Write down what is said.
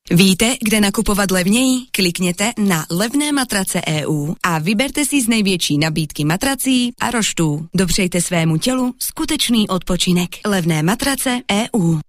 Víte, kde nakupovat levněji? Klikněte na Levné matrace EU a vyberte si z největší nabídky matrací a roštů. Dopřejte svému tělu skutečný odpočinek. Levné matrace EU.